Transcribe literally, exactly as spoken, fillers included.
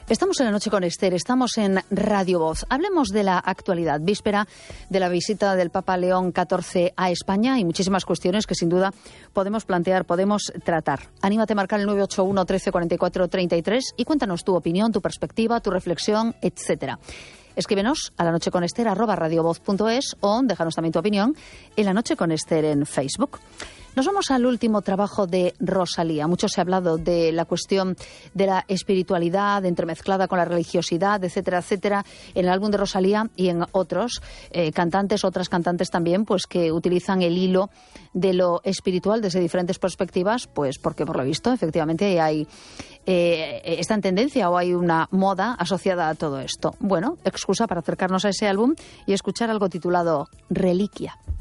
Estamos en La Noche con Esther, estamos en Radio Voz. Hablemos de la actualidad, víspera de la visita del Papa León catorce a España y muchísimas cuestiones que sin duda podemos plantear, podemos tratar. Anímate a marcar el nueve ocho uno, trece, cuarenta y cuatro, treinta y tres y cuéntanos tu opinión, tu perspectiva, tu reflexión, etcétera. Escríbenos a lanocheconester arroba radiovoz punto es o déjanos también tu opinión en La Noche con Esther en Facebook. Nos vamos al último trabajo de Rosalía. Mucho se ha hablado de la cuestión de la espiritualidad entremezclada con la religiosidad, etcétera, etcétera, en el álbum de Rosalía y en otros eh, cantantes, otras cantantes también, pues que utilizan el hilo de lo espiritual desde diferentes perspectivas, pues porque por lo visto efectivamente hay eh, está en tendencia o hay una moda asociada a todo esto. Bueno, excusa para acercarnos a ese álbum y escuchar algo titulado Reliquia.